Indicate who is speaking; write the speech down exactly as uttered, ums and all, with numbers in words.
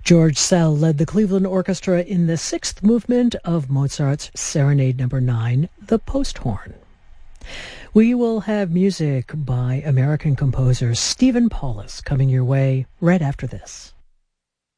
Speaker 1: George Szell led the Cleveland Orchestra in the sixth movement of Mozart's Serenade Number nine, the Posthorn. We will have music by American composer Stephen Paulus coming your way right after this.